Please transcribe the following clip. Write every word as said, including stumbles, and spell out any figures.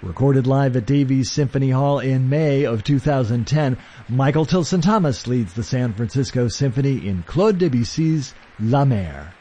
Recorded live at Davies Symphony Hall in May of two thousand ten, Michael Tilson Thomas leads the San Francisco Symphony in Claude Debussy's La Mer.